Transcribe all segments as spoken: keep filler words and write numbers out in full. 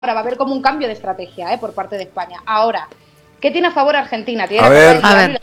Ahora va a haber como un cambio de estrategia, ¿eh? Por parte de España. Ahora, ¿qué tiene a favor Argentina? Tiene a ver. a ver.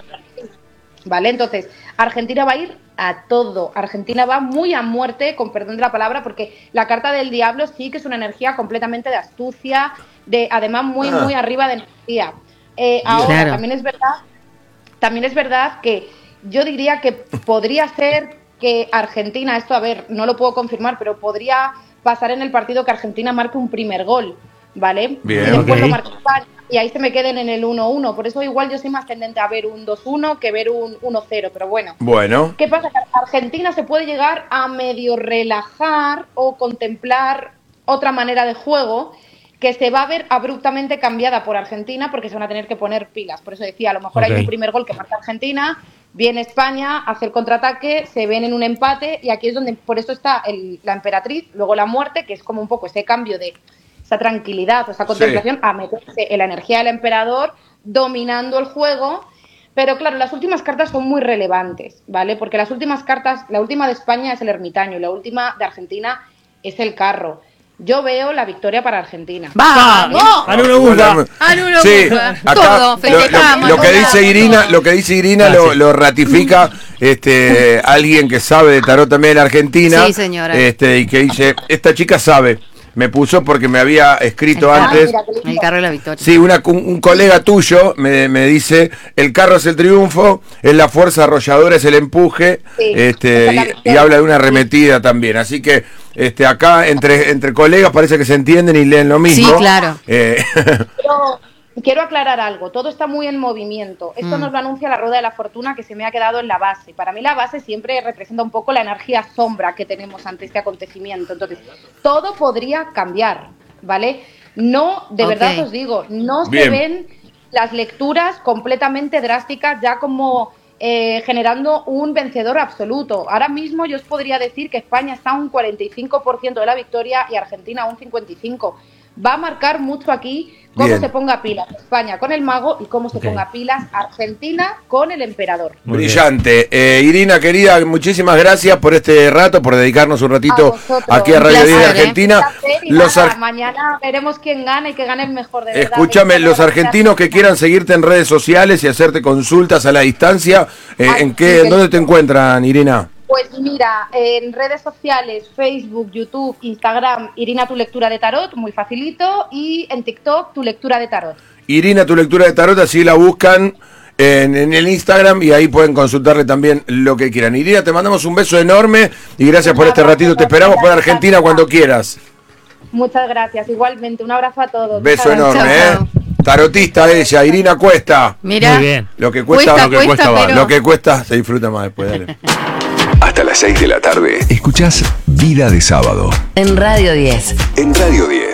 Vale, entonces, Argentina va a ir a todo. Argentina va muy a muerte, con perdón de la palabra, porque la carta del diablo sí que es una energía completamente de astucia, de además muy, Ah. muy arriba de energía. Eh, ahora, Claro. también es verdad, también es verdad que yo diría que podría ser que Argentina, esto a ver, no lo puedo confirmar, pero podría pasar en el partido que Argentina marque un primer gol, ¿vale? Bien. Y después Ok. lo marque España, y ahí se me queden en el uno uno. Por eso igual yo soy más tendente a ver un dos uno que ver un uno cero, pero bueno. Bueno, ¿Qué pasa? Que Argentina se puede llegar a medio relajar o contemplar otra manera de juego que se va a ver abruptamente cambiada por Argentina porque se van a tener que poner pilas. Por eso decía, a lo mejor Ok. hay un primer gol que marca Argentina, viene España, hace el contraataque, se ven en un empate y aquí es donde, por eso está el- la emperatriz, luego la muerte, que es como un poco ese cambio de esa tranquilidad o esa contemplación a meterse en la energía del emperador, dominando el juego. Pero claro, las últimas cartas son muy relevantes, ¿vale? Porque las últimas cartas, la última de España es el ermitaño y la última de Argentina es el carro. Yo veo la victoria para Argentina. ¡Vamos! A no nos gusta. Ah, no, no, sí, gusta. acá Todo, lo, lo- festejamos. lo que todo, dice Irina, todo. lo que dice Irina Ah, lo, sí. lo ratifica este alguien que sabe de tarot también en Argentina. Sí, señora. Este, y que dice, esta chica sabe. Me puso porque me había escrito El carro. antes. mira qué lindo. El carro de la victoria. Sí, una, un, un colega tuyo me, me dice, el carro es el triunfo, es la fuerza arrolladora, es el empuje, Sí, este, esa es la y, victoria. y habla de una arremetida también. Así que este acá entre, entre colegas parece que se entienden y leen lo mismo. Sí, claro. Eh, Pero quiero aclarar algo, todo está muy en movimiento. Esto Mm. nos lo anuncia la rueda de la fortuna que se me ha quedado en la base. Para mí la base siempre representa un poco la energía sombra que tenemos ante este acontecimiento. Entonces, todo podría cambiar, ¿vale? No, de Ok. verdad os digo, no se Bien. ven las lecturas completamente drásticas ya como eh, generando un vencedor absoluto. Ahora mismo yo os podría decir que España está a un cuarenta y cinco por ciento de la victoria y Argentina a un cincuenta y cinco por ciento. Va a marcar mucho aquí cómo Bien. se ponga pilas España con el mago y cómo se Ok. ponga pilas Argentina con el emperador. Muy bien. Brillante. Eh, Irina, querida, muchísimas gracias por este rato, por dedicarnos un A ratito vosotros. aquí a Un Radio placer, diez de ¿eh? Argentina. Un placer y Los nada, ar- mañana veremos quién gana y que gane el mejor, de verdad. Escúchame, Me los encanta la argentinos que gracia. quieran seguirte en redes sociales y hacerte consultas a la distancia, eh, Ay, ¿en sí, qué, qué en dónde te lindo. encuentran, Irina? Pues mira, en redes sociales, Facebook, YouTube, Instagram, Irina tu lectura de tarot, muy facilito, y en TikTok tu lectura de tarot. Irina, tu lectura de tarot, así la buscan en, en el Instagram y ahí pueden consultarle también lo que quieran. Irina, te mandamos un beso enorme y gracias por este ratito. Te esperamos por Argentina cuando quieras. Muchas gracias, igualmente, un abrazo a todos. Beso Muchas enorme, gracias. Chao, ¿eh? Tarotista ella, Irina Cuesta. Mira. Muy bien. Lo que cuesta, Cuesta, lo que cuesta, cuesta más. pero- Lo que cuesta se disfruta más después, dale. Hasta las seis de la tarde. Escuchás Vida de Sábado En Radio diez. en Radio diez.